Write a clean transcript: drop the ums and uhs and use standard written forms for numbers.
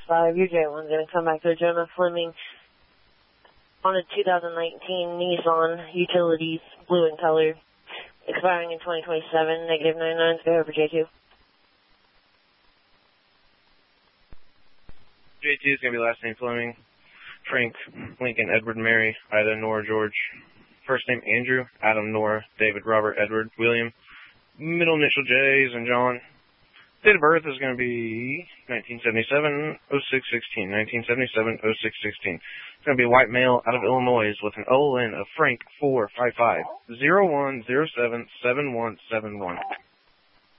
Your J1's going to come back to Jonah Fleming on a 2019 Nissan Utilities, blue in color, expiring in 2027, negative 99. Go over J2. J2 is going to be last name Fleming, Frank, Lincoln, Edward, Mary, Ida, Nora, George. First name Andrew, Adam, Nora, David, Robert, Edward, William. Middle initial J is and John. Date of birth is going to be 1977, 0616. 1977, 0616. It's going to be a white male out of Illinois with an OLN of Frank 455 0107 7171.